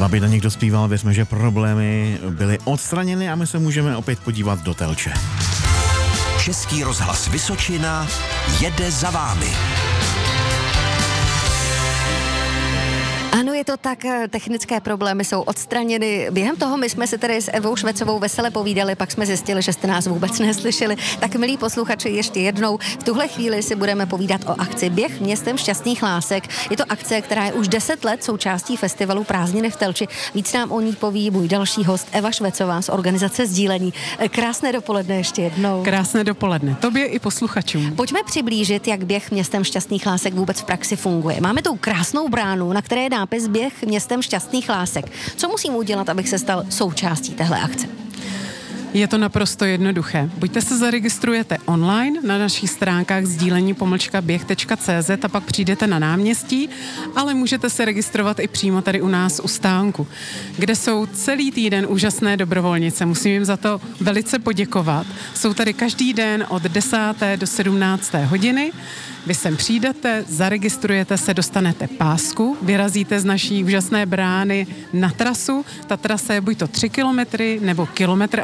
by na někdo zpíval, věřme, že problémy byly odstraněny a my se můžeme opět podívat do Telče. Český rozhlas Vysočina jede za vámi. Ano, je to tak, technické problémy jsou odstraněny. Během toho my jsme si tady s Evou Švecovou vesele povídali, pak jsme zjistili, že jste nás vůbec neslyšeli. Tak milí posluchači, ještě jednou, v tuhle chvíli si budeme povídat o akci Běh městem šťastných lásek. Je to akce, která je už 10 let součástí festivalu Prázdniny v Telči. Víc nám o ní poví můj další host Eva Švecová z organizace Sdílení. Krásné dopoledne ještě jednou. Krásné dopoledne, tobě i posluchačům. Pojďme přiblížit, jak Běh městem šťastných lásek vůbec v praxi funguje. Máme tu krásnou bránu, na které je nápis Běh městem šťastných lásek. Co musím udělat, abych se stal součástí téhle akce? Je to naprosto jednoduché. Buďte se zaregistrujete online na našich stránkách sdílení-běh.cz a pak přijdete na náměstí, ale můžete se registrovat i přímo tady u nás u stánku, kde jsou celý týden úžasné dobrovolnice. Musím jim za to velice poděkovat. Jsou tady každý den od 10. do 17. hodiny. Vy sem přijdete, zaregistrujete se, dostanete pásku, vyrazíte z naší úžasné brány na trasu. Ta trasa je buď to 3 kilometry nebo 1,5 kilometru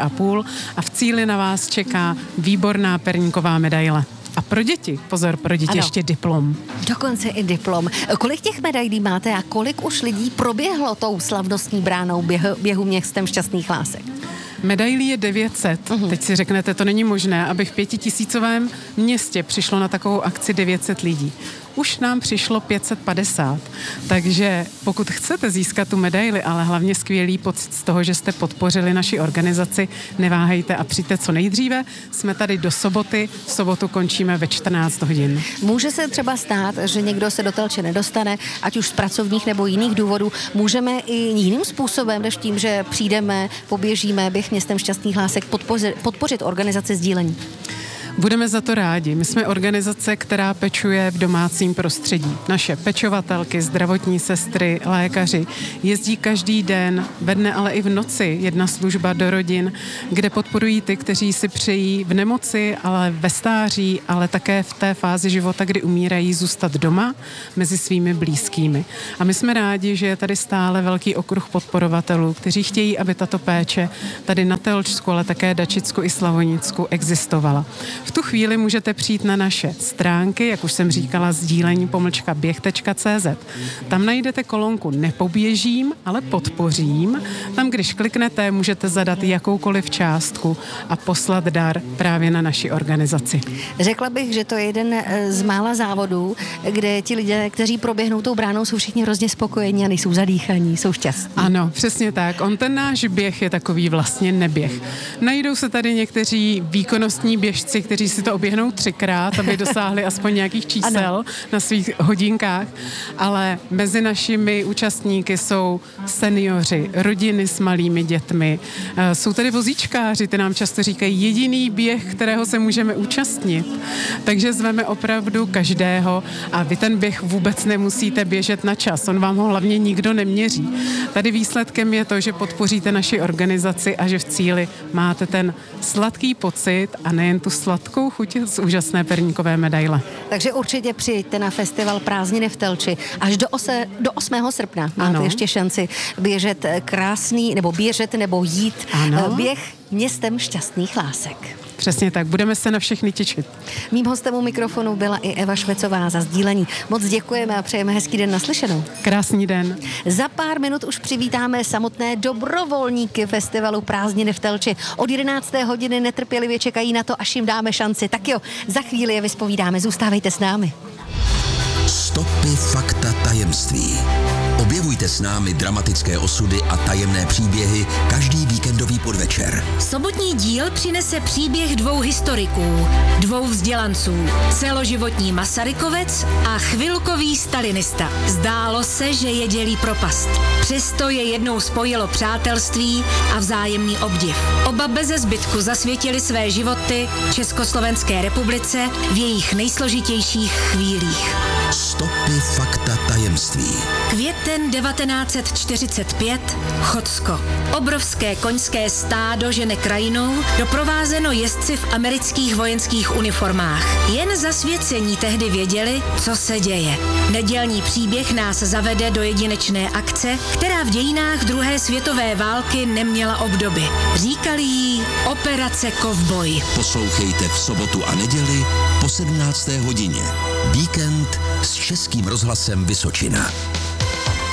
a v cíli na vás čeká výborná perníková medaile. A pro děti, pozor, pro děti ještě diplom. Dokonce i diplom. Kolik těch medailí máte a kolik už lidí proběhlo tou slavnostní bránou běhu městem šťastných lásek? Medailí je 900. Teď si řeknete, to není možné, aby v 5 000 městě přišlo na takovou akci 900 lidí. Už nám přišlo 550, takže pokud chcete získat tu medaili, ale hlavně skvělý pocit z toho, že jste podpořili naši organizaci, neváhejte a přijďte co nejdříve. Jsme tady do soboty, v sobotu končíme ve 14 hodin. Může se třeba stát, že někdo se do Telče nedostane, ať už z pracovních nebo jiných důvodů. Můžeme i jiným způsobem, než tím, že přijdeme, poběžíme Běh městem šťastných lásek, podpořit organizaci Sdílení. Budeme za to rádi. My jsme organizace, která pečuje v domácím prostředí. Naše pečovatelky, zdravotní sestry, lékaři jezdí každý den, ve dne, ale i v noci, jedna služba do rodin, kde podporují ty, kteří si přejí v nemoci, ale ve stáří, ale také v té fázi života, kdy umírají, zůstat doma mezi svými blízkými. A my jsme rádi, že je tady stále velký okruh podporovatelů, kteří chtějí, aby tato péče tady na Telčsku, ale také Dačicku i Slavonicku existovala. V tu chvíli můžete přijít na naše stránky, jak už jsem říkala, sdílení-běh.cz. Tam najdete kolonku Nepoběžím, ale podpořím. Tam, když kliknete, můžete zadat jakoukoliv částku a poslat dar právě na naši organizaci. Řekla bych, že to je jeden z mála závodů, kde ti lidé, kteří proběhnou tou bránou, jsou všichni hrozně spokojení a nejsou zadýchaní, jsou šťastní. Ano, přesně tak. Ten náš běh je takový vlastně neběh. Najdou se tady někteří výkonnostní běžci, kteří si to oběhnou 3krát, aby dosáhli aspoň nějakých čísel na svých hodinkách, ale mezi našimi účastníky jsou seniori, rodiny s malými dětmi, jsou tady vozíčkáři, ty nám často říkají jediný běh, kterého se můžeme účastnit. Takže zveme opravdu každého a vy ten běh vůbec nemusíte běžet na čas, on vám ho hlavně nikdo neměří. Tady výsledkem je to, že podpoříte naši organizaci a že v cíli máte ten sladký pocit a nejen tu sladkou chuť z úžasné perníkové medaile. Takže určitě přijďte na festival Prázdniny v Telči. Až do 8. srpna máte ještě šanci běžet krásný, nebo běžet, nebo jít běh městem šťastných lásek. Přesně tak, budeme se na všechny těšit. Mým hostem u mikrofonu byla i Eva Švecová za Sdílení. Moc děkujeme a přejeme hezký den, naslyšenou. Krásný den. Za pár minut už přivítáme samotné dobrovolníky festivalu Prázdniny v Telči. Od 11. hodiny netrpělivě čekají na to, až jim dáme šanci. Tak jo, za chvíli je vyspovídáme, zůstávejte s námi. Stopy, fakta, tajemství. Objevujte s námi dramatické osudy a tajemné příběhy každý víkendový podvečer. Sobotní díl přinese příběh 2 historiků, 2 vzdělanců, celoživotní Masarykovec a chvilkový stalinista. Zdálo se, že je dělí propast. Přesto je jednou spojilo přátelství a vzájemný obdiv. Oba beze zbytku zasvětili své životy Československé republice v jejich nejsložitějších chvílích. Stopy fakta tajemství. Květen 1945, Chocko. Obrovské koňské stádo žene krajinou, doprovázeno jezdci v amerických vojenských uniformách. Jen zasvěcení tehdy věděli, co se děje. Nedělní příběh nás zavede do jedinečné akce, která v dějinách druhé světové války neměla obdoby. Říkali jí Operace Kovboj. Poslouchejte v sobotu a neděli po 17. hodině. Víkend s Českým rozhlasem Vysočina.